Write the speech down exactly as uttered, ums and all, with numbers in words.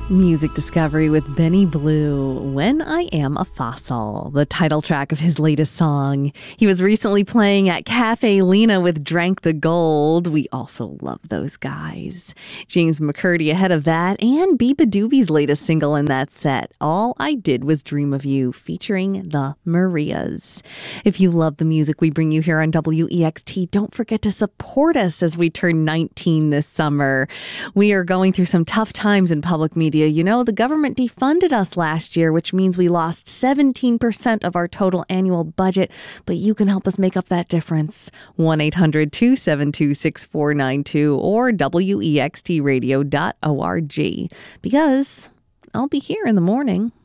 Music Discovery with Benny Blue, When I Am a Fossil, the title track of his latest song. He was recently playing at Cafe Lena with Drank the Gold. We also love those guys. James McCurdy ahead of that, and Beepa Doobie's latest single in that set, All I Did Was Dream of You, featuring the Marias. If you love the music we bring you here on W E X T, don't forget to support us as we turn nineteen this summer. We are going through some tough times in public media. You know, the government defunded us last year, which means we lost seventeen percent of our total annual budget. But you can help us make up that difference. one eight hundred two seven two six four nine two or W E X T radio dot org. Because I'll be here in the morning.